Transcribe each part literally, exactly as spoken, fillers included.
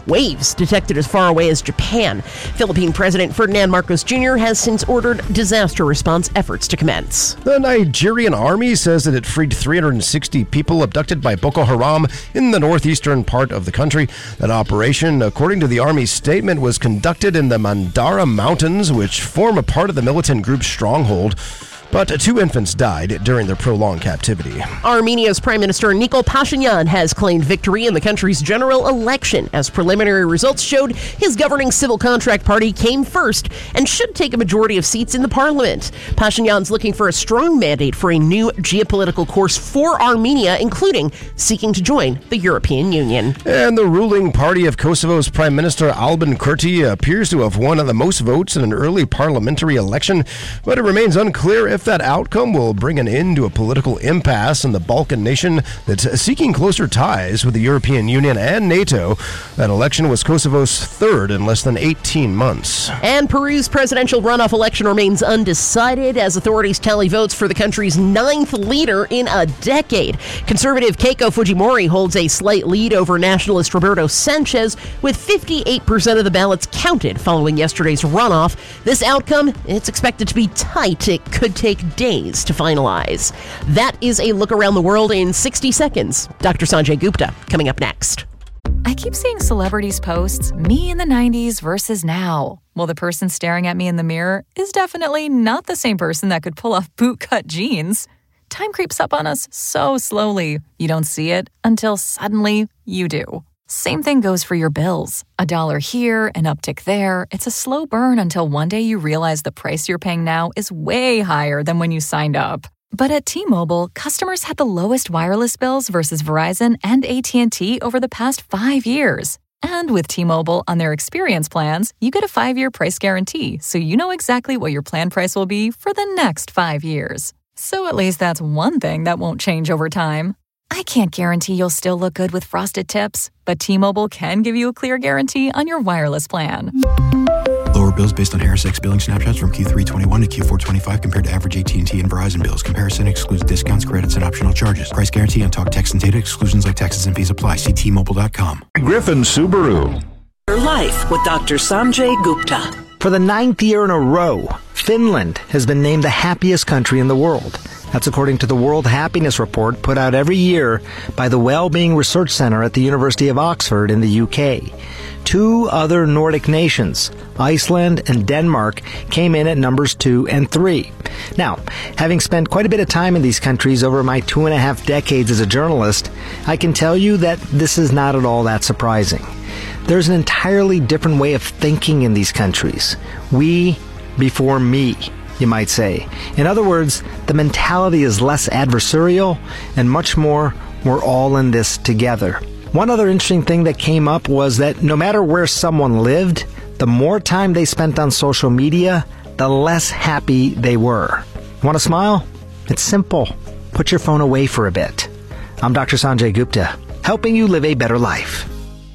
waves detected as far away as Japan. Philippine President Ferdinand Marcos Junior has since ordered disaster response efforts to commence. The Nigerian army says that it freed three hundred sixty people abducted by Boko Haram in the northeastern part of the country. That operation, according to the army's statement, was conducted in the Mandara Mountains, which form a part of the militant group's stronghold. But two infants died during their prolonged captivity. Armenia's Prime Minister Nikol Pashinyan has claimed victory in the country's general election, as preliminary results showed his governing civil contract party came first and should take a majority of seats in the parliament. Pashinyan's looking for a strong mandate for a new geopolitical course for Armenia, including seeking to join the European Union. And the ruling party of Kosovo's Prime Minister Albin Kurti appears to have won the most votes in an early parliamentary election, but it remains unclear if If that outcome will bring an end to a political impasse in the Balkan nation that's seeking closer ties with the European Union and NATO. That election was Kosovo's third in less than eighteen months. And Peru's presidential runoff election remains undecided as authorities tally votes for the country's ninth leader in a decade. Conservative Keiko Fujimori holds a slight lead over nationalist Roberto Sanchez, with fifty-eight percent of the ballots counted following yesterday's runoff. This outcome, it's expected to be tight. It could take days to finalize. That is a look around the world in sixty seconds. Doctor Sanjay Gupta, coming up next. I keep seeing celebrities posts, me in the nineties versus now. Well, the person staring at me in the mirror is definitely not the same person that could pull off bootcut jeans. Time creeps up on us so slowly. You don't see it until suddenly you do. Same thing goes for your bills. A dollar here, an uptick there. It's a slow burn until one day you realize the price you're paying now is way higher than when you signed up. But at T-Mobile, customers had the lowest wireless bills versus Verizon and A T and T over the past five years. And with T-Mobile on their experience plans, you get a five-year price guarantee, so you know exactly what your plan price will be for the next five years. So at least that's one thing that won't change over time. I can't guarantee you'll still look good with frosted tips, but T-Mobile can give you a clear guarantee on your wireless plan. Lower bills based on Harris X billing snapshots from Q three twenty-one to Q four twenty-five compared to average A T and T and Verizon bills. Comparison excludes discounts, credits, and optional charges. Price guarantee on talk, text, and data. Exclusions like taxes and fees apply. See T Mobile dot com. Griffin Subaru. Your life with Doctor Sanjay Gupta. For the ninth year in a row, Finland has been named the happiest country in the world. That's according to the World Happiness Report put out every year by the Wellbeing Research Center at the University of Oxford in the U K. Two other Nordic nations, Iceland and Denmark, came in at numbers two and three. Now, having spent quite a bit of time in these countries over my two and a half decades as a journalist, I can tell you that this is not at all that surprising. There's an entirely different way of thinking in these countries. We before me, you might say. In other words, the mentality is less adversarial and much more, we're all in this together. One other interesting thing that came up was that no matter where someone lived, the more time they spent on social media, the less happy they were. Want to smile? It's simple. Put your phone away for a bit. I'm Doctor Sanjay Gupta, helping you live a better life.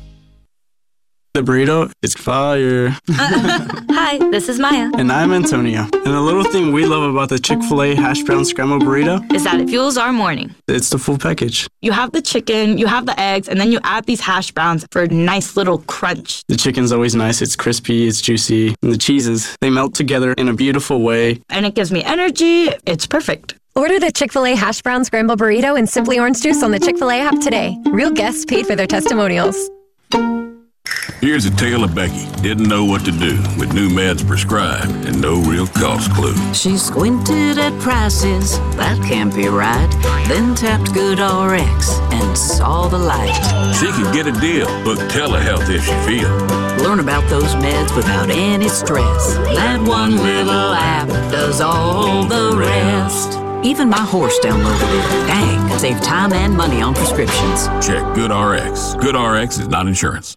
The burrito is fire. Hi, this is Maya. And I'm Antonio. And the little thing we love about the Chick-fil-A hash brown scrambled burrito is that it fuels our morning. It's the full package. You have the chicken, you have the eggs, and then you add these hash browns for a nice little crunch. The chicken's always nice. It's crispy, it's juicy. And the cheeses, they melt together in a beautiful way. And it gives me energy. It's perfect. Order the Chick-fil-A hash brown scrambled burrito and Simply Orange Juice on the Chick-fil-A app today. Real guests paid for their testimonials. Here's a tale of Becky. Didn't know what to do with new meds prescribed and no real cost clue. She squinted at prices, that can't be right. Then tapped GoodRx and saw the light. She could get a deal. Book telehealth if she feels. Learn about those meds without any stress. That one little app does all the rest. Even my horse downloaded it. Dang, save time and money on prescriptions. Check GoodRx. GoodRx is not insurance.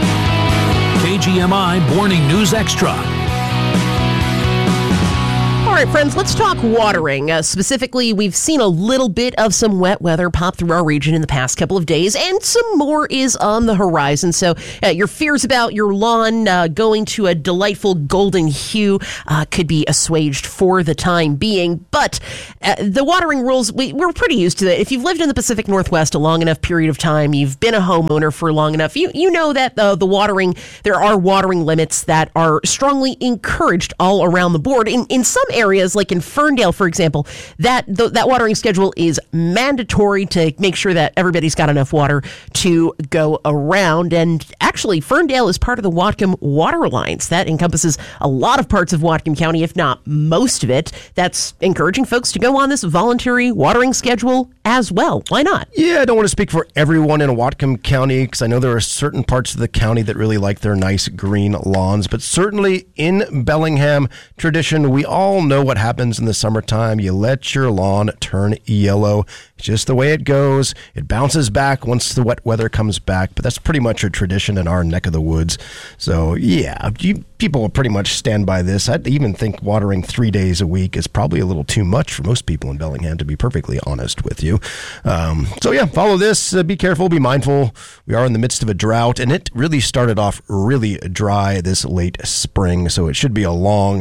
K G M I Morning News Extra. All right, friends, let's talk watering. Uh, specifically, we've seen a little bit of some wet weather pop through our region in the past couple of days, and some more is on the horizon. So uh, your fears about your lawn uh, going to a delightful golden hue uh, could be assuaged for the time being. But uh, the watering rules, we, we're pretty used to that. If you've lived in the Pacific Northwest a long enough period of time, you've been a homeowner for long enough, you, you know that uh, the watering, there are watering limits that are strongly encouraged all around the board. In, in some areas, areas like in Ferndale, for example, that th- that watering schedule is mandatory to make sure that everybody's got enough water to go around. And actually, Ferndale is part of the Whatcom Water Alliance. That encompasses a lot of parts of Whatcom County, if not most of it. That's encouraging folks to go on this voluntary watering schedule as well. Why not? Yeah, I don't want to speak for everyone in Whatcom County because I know there are certain parts of the county that really like their nice green lawns, but certainly in Bellingham tradition, we all know what happens in the summertime. You let your lawn turn yellow. It's just the way it goes. It bounces back once the wet weather comes back, but that's pretty much a tradition in our neck of the woods. So, yeah, you, people will pretty much stand by this. I even think watering three days a week is probably a little too much for most people in Bellingham, to be perfectly honest with you. Um, so, yeah, follow this. Uh, be careful. Be mindful. We are in the midst of a drought, and it really started off really dry this late spring, so it should be a long,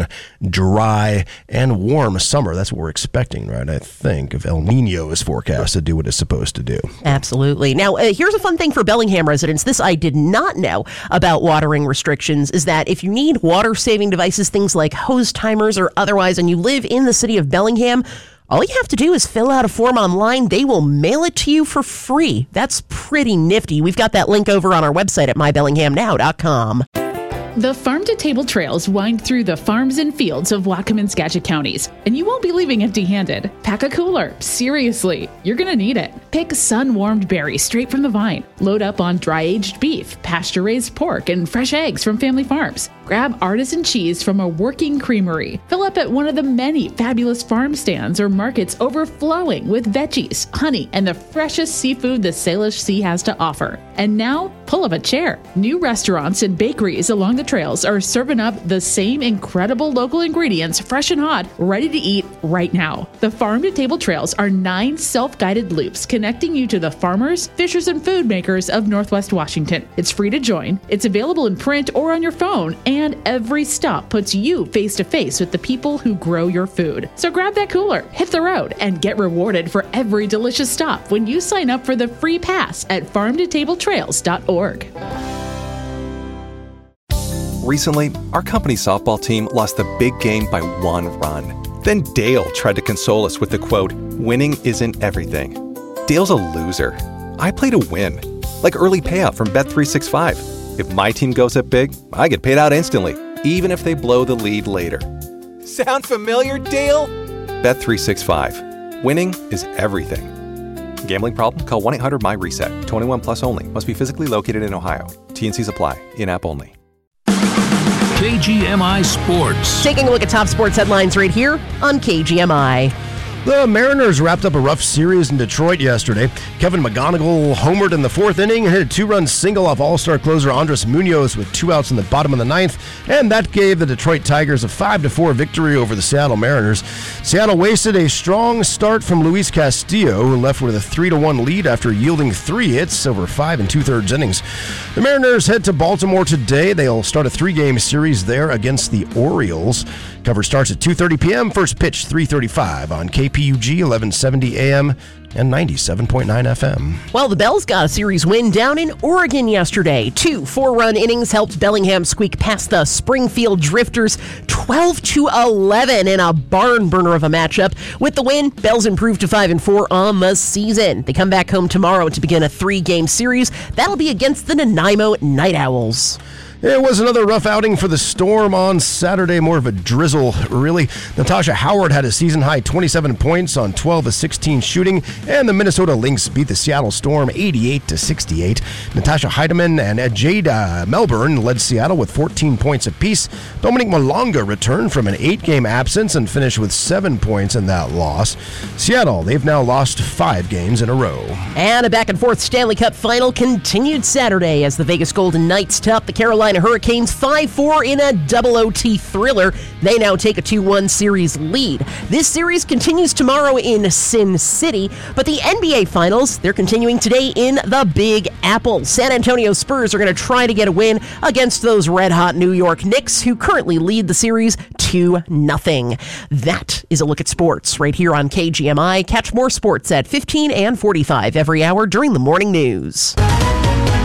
dry, and warm summer. That's what we're expecting, right? I think if El Nino is forecast to do what it's supposed to do. Absolutely. Now, uh, here's a fun thing for Bellingham residents. This I did not know about watering restrictions, is that if you need water-saving devices, things like hose timers or otherwise, and you live in the city of Bellingham, all you have to do is fill out a form online. They will mail it to you for free. That's pretty nifty. We've got that link over on our website at my bellingham now dot com. The farm-to-table trails wind through the farms and fields of Whatcom and Skagit counties, and you won't be leaving empty-handed. Pack a cooler. Seriously, you're going to need it. Pick sun-warmed berries straight from the vine. Load up on dry-aged beef, pasture-raised pork, and fresh eggs from family farms. Grab artisan cheese from a working creamery. Fill up at one of the many fabulous farm stands or markets overflowing with veggies, honey, and the freshest seafood the Salish Sea has to offer. And now, pull up a chair. New restaurants and bakeries along the trails are serving up the same incredible local ingredients, fresh and hot, ready to eat right now. The Farm to Table Trails are nine self-guided loops connecting you to the farmers, fishers, and food makers of Northwest Washington. It's free to join. It's available in print or on your phone, and every stop puts you face to face with the people who grow your food. So grab that cooler, hit the road, and get rewarded for every delicious stop when you sign up for the free pass at farm to table trails dot org. Recently, our company softball team lost the big game by one run. Then Dale tried to console us with the quote, "Winning isn't everything." Dale's a loser. I play to win, like early payout from Bet three sixty-five. If my team goes up big, I get paid out instantly, even if they blow the lead later. Sound familiar, Dale? Bet three sixty-five. Winning is everything. Gambling problem? Call one eight hundred M Y reset. twenty-one plus only. Must be physically located in Ohio. T and Cs apply. In-app only. K G M I Sports. Taking a look at top sports headlines right here on K G M I. The Mariners wrapped up a rough series in Detroit yesterday. Kevin McGonigal homered in the fourth inning and hit a two-run single off All-Star closer Andres Munoz with two outs in the bottom of the ninth, and that gave the Detroit Tigers a five to four victory over the Seattle Mariners. Seattle wasted a strong start from Luis Castillo, who left with a three to one lead after yielding three hits over five and two-thirds innings. The Mariners head to Baltimore today. They'll start a three-game series there against the Orioles. Coverage starts at two thirty p.m. First pitch three thirty-five on K P U G eleven seventy A M and ninety-seven point nine F M. Well, the Bells got a series win down in Oregon yesterday. Two four-run innings helped Bellingham squeak past the Springfield Drifters twelve to eleven in a barn burner of a matchup. With the win, Bells improved to five and four on the season. They come back home tomorrow to begin a three-game series. That'll be against the Nanaimo Night Owls. It was another rough outing for the Storm on Saturday, more of a drizzle, really. Natasha Howard had a season-high twenty-seven points on twelve of sixteen shooting, and the Minnesota Lynx beat the Seattle Storm eighty-eight to sixty-eight. Natasha Heidemann and Jada Melbourne led Seattle with fourteen points apiece. Dominique Malonga returned from an eight-game absence and finished with seven points in that loss. Seattle, they've now lost five games in a row. And a back-and-forth Stanley Cup final continued Saturday as the Vegas Golden Knights topped the Carolina Carolina Hurricanes five four in a double O T thriller. They now take a two one series lead. This series continues tomorrow in Sin City, but the N B A Finals, they're continuing today in the Big Apple. San Antonio Spurs are going to try to get a win against those red-hot New York Knicks, who currently lead the series two nothing. That is a look at sports right here on K G M I. Catch more sports at fifteen and forty-five every hour during the morning news.